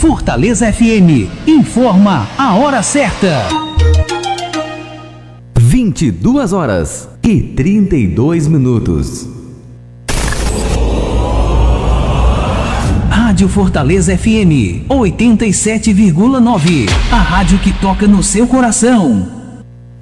Fortaleza FM informa a hora certa. 22h32. Rádio Fortaleza FM 87,9. A rádio que toca no seu coração.